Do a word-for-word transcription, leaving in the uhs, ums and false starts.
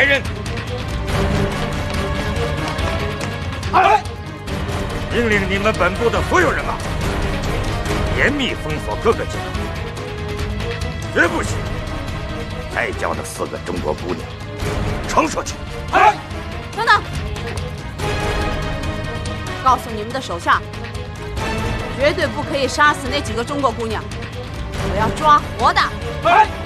来人！ 哎！ 命令你们本部的所有人马，严密封锁各个街道，绝不许再叫那四个中国姑娘呈上去。 哎！ 等等，告诉你们的手下，绝对不可以杀死那几个中国姑娘，我要抓活的。 哎！